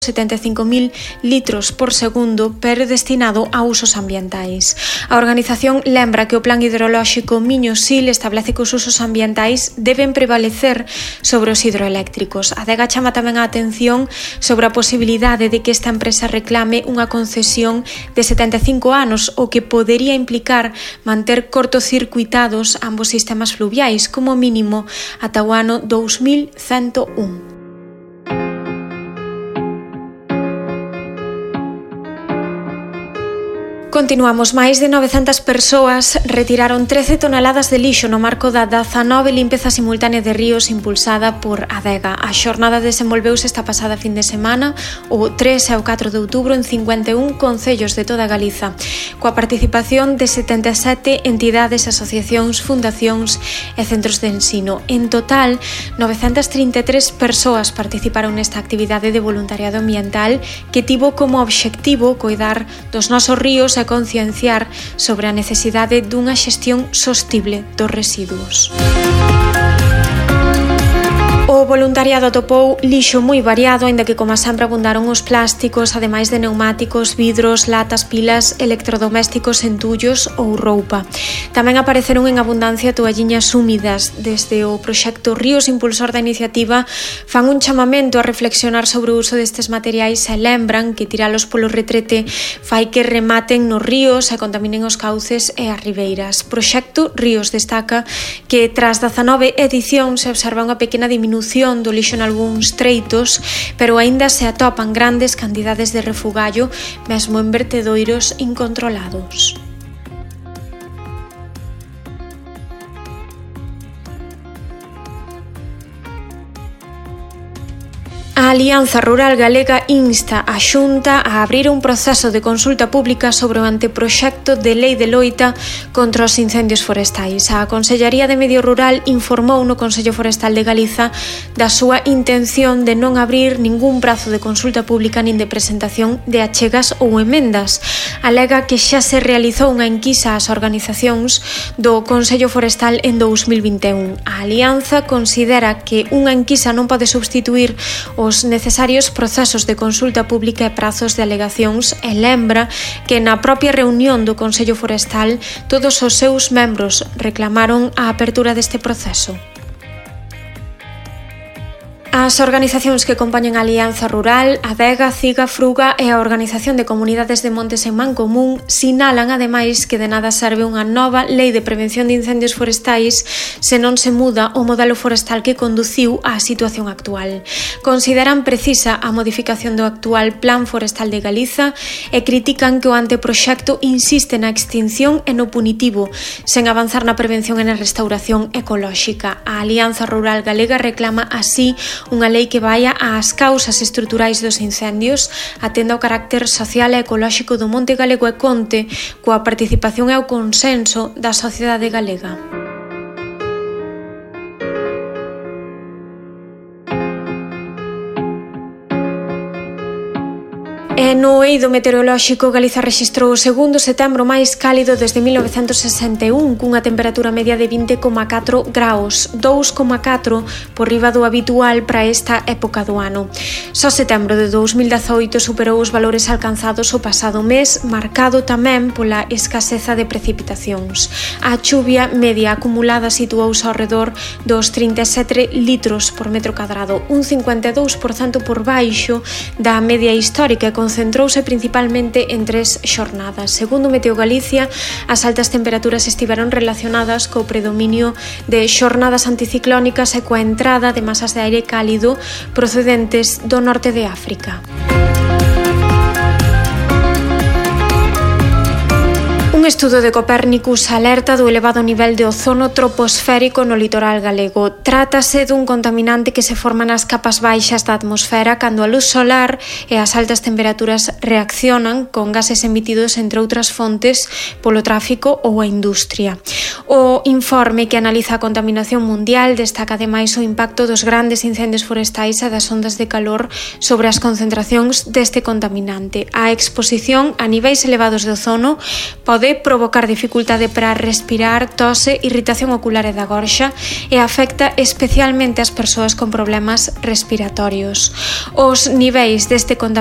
75.000 litros por segundo, pero destinado a usos ambientais. A organización lembra que o Plan Hidrolóxico Miño-Sil establece que os usos ambientais deben prevalecer sobre os hidroeléctricos. A Adega chama tamén a atención sobre a posibilidade de que esta empresa reclame unha concesión de 75 anos, o que podería implicar manter cortocircuitados ambos sistemas fluviais, como mínimo ata o ano 2101. Continuamos. Máis de 900 persoas retiraron 13 toneladas de lixo no marco da 19 limpeza simultánea de ríos impulsada por Adega. A xornada desenvolveuse esta pasada fin de semana, o 3 e o 4 de outubro, en 51 concellos de toda Galiza, coa participación de 77 entidades, asociacións, fundacións e centros de ensino. En total, 933 persoas participaron nesta actividade de voluntariado ambiental que tivo como obxectivo coidar dos nosos ríos e concienciar sobre a necesidade dunha xestión sostible dos residuos. O voluntariado atopou lixo moi variado, aínda que, como sempre, abundaron os plásticos, ademais de pneumáticos, vidros, latas, pilas, electrodomésticos, entullos ou roupa. Tamén apareceron en abundancia toalliñas húmidas. Desde o proxecto Ríos, impulsor da iniciativa, fan un chamamento a reflexionar sobre o uso destes materiais e lembran que tiralos polo retrete fai que rematen nos ríos e contaminen os cauces e as ribeiras. Proxecto Ríos destaca que, tras 19 edicións, se observa unha pequena diminución do lixo en algúns treitos, pero aínda se atopan grandes cantidades de refugallo, mesmo en vertedoiros incontrolados. A Alianza Rural Galega insta a Xunta a abrir un proceso de consulta pública sobre o anteproxecto de lei de loita contra os incendios forestais. A Consellaría de Medio Rural informou no Consello Forestal de Galiza da súa intención de non abrir ningún prazo de consulta pública nin de presentación de achegas ou emendas. Alega que xa se realizou unha enquisa ás organizacións do Consello Forestal en 2021. A Alianza considera que unha enquisa non pode substituír os necesarios procesos de consulta pública e prazos de alegacións e lembra que na propia reunión do Consello Forestal todos os seus membros reclamaron a apertura deste proceso. As organizacións que compoñen a Alianza Rural, Adega, Ciga, Fruga e a Organización de Comunidades de Montes en Mancomún sinalan, ademais, que de nada serve unha nova lei de prevención de incendios forestais se non se muda o modelo forestal que conduciu á situación actual. Consideran precisa a modificación do actual Plan Forestal de Galiza e critican que o anteproxecto insiste na extinción e no punitivo, sen avanzar na prevención e na restauración ecolóxica. A Alianza Rural Galega reclama así unha lei que vaia ás causas estruturais dos incendios, atenda ao carácter social e ecolóxico do monte galego e conte coa participación e o consenso da sociedade galega. E no eido meteorolóxico, Galiza rexistrou o segundo setembro máis cálido desde 1961, cunha temperatura media de 20,4 graus, 2,4 por riba do habitual para esta época do ano. Só setembro de 2018 superou os valores alcanzados o pasado mes, marcado tamén pola escaseza de precipitacións. A chuvia media acumulada situouse ao redor dos 37 litros por metro cadrado, un 52% por baixo da media histórica e concentrouse principalmente en 3 xornadas. Segundo Meteo Galicia, as altas temperaturas estiveron relacionadas co predominio de xornadas anticiclónicas e coa entrada de masas de aire cálido procedentes do norte de África. Un estudo de Copérnicus alerta do elevado nivel de ozono troposférico no litoral galego. Trátase dun contaminante que se forma nas capas baixas da atmosfera cando a luz solar e as altas temperaturas reaccionan con gases emitidos, entre outras fontes, polo tráfico ou a industria. O informe que analiza a contaminación mundial destaca ademais o impacto dos grandes incendios forestais e das ondas de calor sobre as concentracións deste contaminante. A exposición a niveis elevados de ozono pode provocar dificultade para respirar, tose, irritación ocular e da gorxa e afecta especialmente as persoas con problemas respiratorios. Os niveis deste contaminante